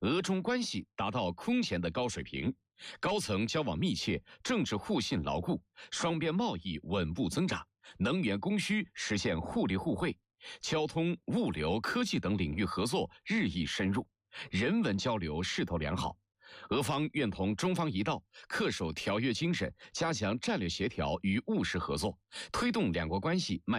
俄中关系达到空前的高水平，高层交往密切，政治互信牢固，双边贸易稳步增长，能源供需实现互利互惠，交通、物流、科技等领域合作日益深入，人文交流势头良好。俄方愿同中方一道，恪守条约精神，加强战略协调与务实合作，推动两国关系迈